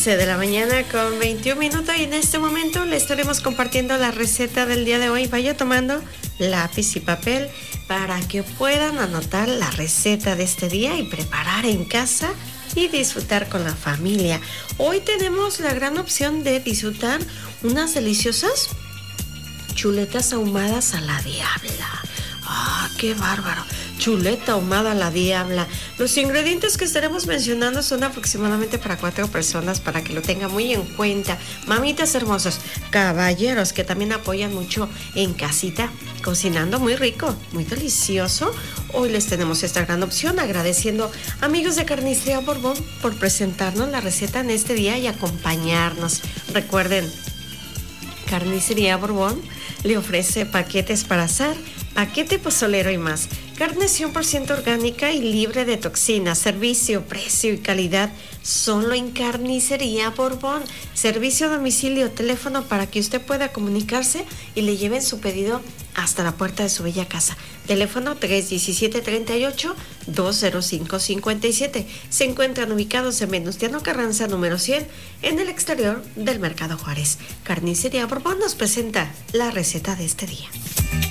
11 de la mañana con 21 minutos y en este momento le estaremos compartiendo la receta del día de hoy. Vaya tomando lápiz y papel para que puedan anotar la receta de este día y preparar en casa y disfrutar con la familia. Hoy tenemos la gran opción de disfrutar unas deliciosas chuletas ahumadas a la diabla. ¡Ah, qué bárbaro! Chuleta ahumada a la diabla. Los ingredientes que estaremos mencionando son aproximadamente para 4 personas, para que lo tengan muy en cuenta. Mamitas hermosas, caballeros que también apoyan mucho en casita, cocinando muy rico, muy delicioso. Hoy les tenemos esta gran opción, agradeciendo amigos de Carnicería Borbón por presentarnos la receta en este día y acompañarnos. Recuerden, Carnicería Borbón le ofrece paquetes para asar, paquete pozolero y más. Carne 100% orgánica y libre de toxinas. Servicio, precio y calidad solo en Carnicería Borbón. Servicio a domicilio, teléfono para que usted pueda comunicarse y le lleven su pedido hasta la puerta de su bella casa. Teléfono 317-38-205-57. Se encuentran ubicados en Venustiano Carranza, número 100, en el exterior del Mercado Juárez. Carnicería Borbón nos presenta la receta de este día.